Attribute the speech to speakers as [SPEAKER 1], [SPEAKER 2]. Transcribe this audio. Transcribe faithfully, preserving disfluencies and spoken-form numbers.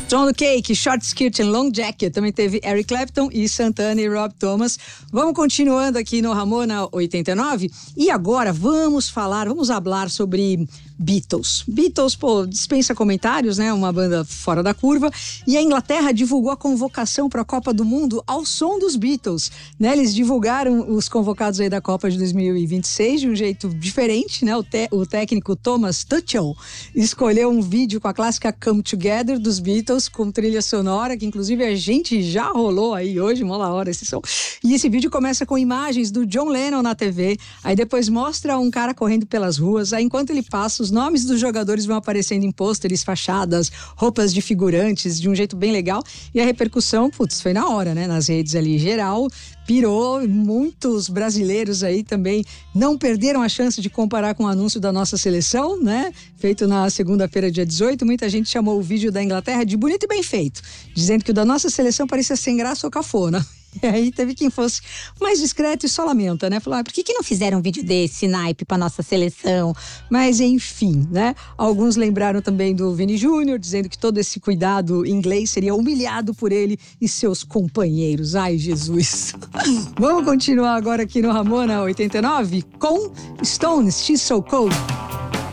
[SPEAKER 1] John Cake, Short Skirt and Long Jacket. Também teve Eric Clapton e Santana e Rob Thomas. Vamos continuando aqui no Ramona oitenta e nove. E agora vamos falar, vamos falar sobre Beatles. Beatles, pô, dispensa comentários, né? Uma banda fora da curva. E a Inglaterra divulgou a convocação para a Copa do Mundo ao som dos Beatles, né? Eles divulgaram os convocados aí da Copa de dois mil e vinte e seis de um jeito diferente, né? O, te- o técnico Thomas Tuchel escolheu um vídeo com a clássica Come Together dos Beatles, com trilha sonora, que inclusive a gente já rolou aí hoje, mola hora esse som. E esse vídeo começa com imagens do John Lennon na T V, aí depois mostra um cara correndo pelas ruas, aí enquanto ele passa, os nomes dos jogadores vão aparecendo em pôsteres, fachadas, roupas de figurantes, de um jeito bem legal. E a repercussão, putz, foi na hora, né? Nas redes ali, geral, pirou. Muitos brasileiros aí também não perderam a chance de comparar com o anúncio da nossa seleção, né? Feito na segunda-feira, dia dezoito. Muita gente chamou o vídeo da Inglaterra de bonito e bem feito, dizendo que o da nossa seleção parecia sem graça ou cafona. E aí teve quem fosse mais discreto e só lamenta, né? Falou, ah, por que que não fizeram um vídeo desse naipe pra nossa seleção? Mas enfim, né? Alguns lembraram também do Vini Júnior, dizendo que todo esse cuidado inglês seria humilhado por ele e seus companheiros. Ai, Jesus! Vamos continuar agora aqui no Ramona oitenta e nove com Stones, She's So Cold.